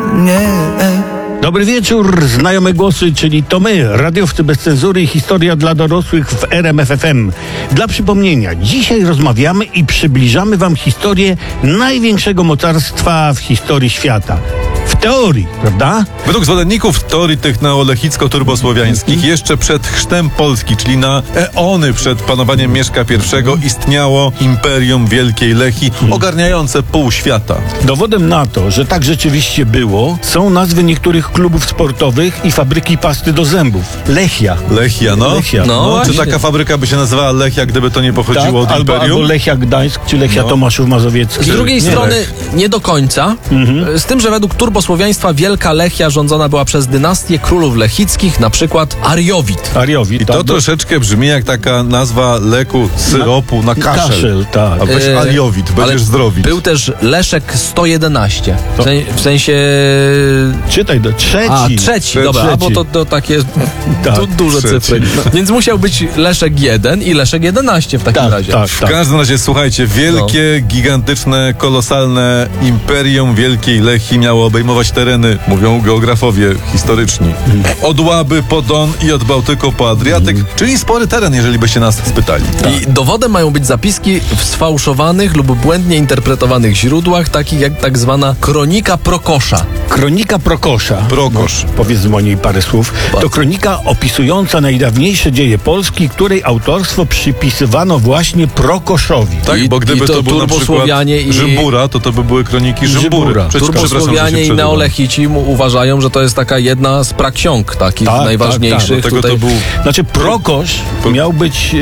Dobry wieczór, znajome głosy, czyli to my, radiowcy bez cenzury i historia dla dorosłych w RMF FM. Dla przypomnienia, dzisiaj rozmawiamy i przybliżamy wam historię największego mocarstwa w historii świata. W teorii, prawda? Według zwolenników teorii tych neolechicko-turbosłowiańskich jeszcze przed chrztem Polski, czyli na eony przed panowaniem Mieszka I, istniało Imperium Wielkiej Lechii, ogarniające pół świata. Dowodem na to, że tak rzeczywiście było, są nazwy niektórych klubów sportowych i fabryki pasty do zębów. Lechia. Lechia, no. Lechia. No, Czy właśnie. taka fabryka by się nazywała Lechia, gdyby to nie pochodziło od albo Imperium? Lechia Gdańsk, czy Lechia Tomaszów Mazowiecki. Z drugiej strony nie do końca. Z tym, że według turbosłowiaństwa Wielka Lechia rządzona była przez dynastię królów lechickich, na przykład Ariowid. Ariowid. I to troszeczkę brzmi jak taka nazwa leku, syropu na kaszel. Tak. A weź Ariowid, będziesz zdrowić. Był też Leszek 111. W sensie... Czytaj, trzeci. Trzeci, dobra, Trzeci. bo to takie Tak, duże trzeci. cyfry. Więc musiał być Leszek 1 i Leszek 11 w takim razie. W każdym razie, słuchajcie, wielkie, gigantyczne, kolosalne Imperium Wielkiej Lechii miało obejmować tereny, mówią geografowie historyczni, od Łaby po Don i od Bałtyku po Adriatyk, czyli spory teren, jeżeli byście nas spytali. I dowodem mają być zapiski w sfałszowanych lub błędnie interpretowanych źródłach, takich jak tak zwana Kronika Prokosza. Kronika Prokosza. Prokosz. Powiedzmy o niej parę słów. To kronika opisująca najdawniejsze dzieje Polski, której autorstwo przypisywano właśnie Prokoszowi. Tak, bo gdyby i to to był na przykład turbosłowianie i- Rzymbura, to by były kroniki Rzymbury. Rzymbura. Turbosłowianie i neolechici uważają, że to jest taka jedna z praksiąg takich najważniejszych. Dlatego to był... Znaczy Prokosz miał być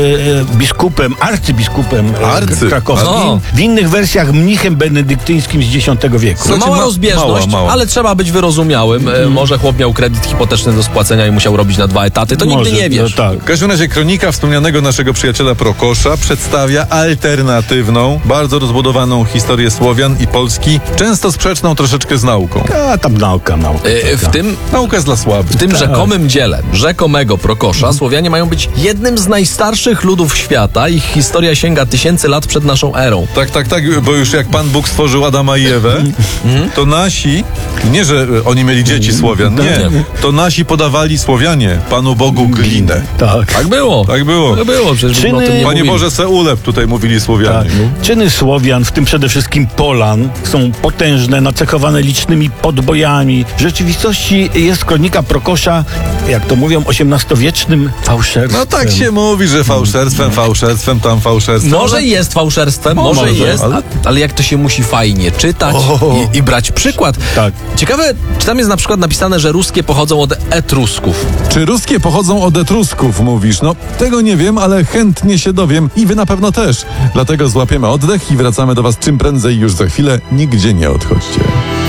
arcybiskupem krakowskim. No. W innych wersjach mnichem benedyktyńskim z X wieku. No, mała rozbieżność, mała. ale trzeba być wyrozumiałym. Może chłop miał kredyt hipoteczny do spłacenia i musiał robić na 2 etaty. To nigdy nie wiesz. No, tak. W każdym razie kronika wspomnianego naszego przyjaciela Prokosza przedstawia alternatywną, bardzo rozbudowaną historię Słowian i Polski, często sprzeczną troszeczkę z nauką. A tam nauka. W Nauka jest dla słabych. tym rzekomym dziele rzekomego Prokosza Słowianie mają być jednym z najstarszych ludów świata. Ich historia sięga tysięcy lat przed naszą erą. Tak, bo już jak Pan Bóg stworzył Adama i Ewę, to nasi, nie że oni mieli dzieci Słowian, nie, to nasi podawali Słowianie Panu Bogu glinę. Tak. Tak było. Tak było. Tak było, przecież Czyny- o tym nie Panie mówili. Boże, Seulep tutaj mówili Słowianie. Czyny Słowian, w tym przede wszystkim Polan, są potężne, nacechowane licznymi podbojami. W rzeczywistości jest kronika Prokosza, jak to mówią, XVIII-wiecznym fałszerstwem. No tak się mówi, że fałszerstwem, tam fałszerstwem. Może jest fałszerstwem, może jest, ale jak to się musi fajnie czytać i brać przykład. Tak. Ciekawe, czy tam jest na przykład napisane, że ruskie pochodzą od Etrusków. Czy ruskie pochodzą od Etrusków, mówisz? No, tego nie wiem, ale chętnie się dowiem i wy na pewno też. Dlatego złapiemy oddech i wracamy do was czym prędzej już za chwilę. Nigdzie nie odchodźcie.